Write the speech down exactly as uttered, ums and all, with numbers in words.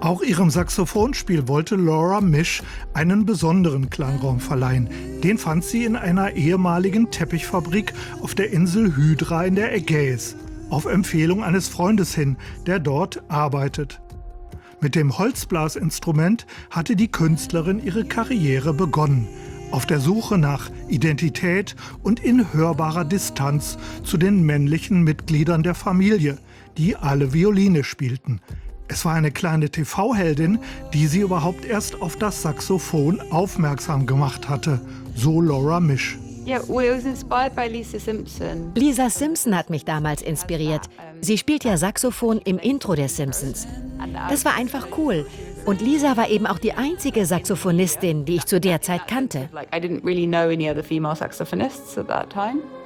Auch ihrem Saxophonspiel wollte Laura Misch einen besonderen Klangraum verleihen. Den fand sie in einer ehemaligen Teppichfabrik auf der Insel Hydra in der Ägäis, auf Empfehlung eines Freundes hin, der dort arbeitet. Mit dem Holzblasinstrument hatte die Künstlerin ihre Karriere begonnen, auf der Suche nach Identität und in hörbarer Distanz zu den männlichen Mitgliedern der Familie, die alle Violine spielten. Es war eine kleine T V-Heldin, die sie überhaupt erst auf das Saxophon aufmerksam gemacht hatte, so Laura Misch. Yeah, well, it was inspired by Lisa Simpson. Lisa Simpson hat mich damals inspiriert. Sie spielt ja Saxophon im Intro der Simpsons. Das war einfach cool. Und Lisa war eben auch die einzige Saxophonistin, die ich zu der Zeit kannte. Like, I didn't really know any other female saxophonists at that time.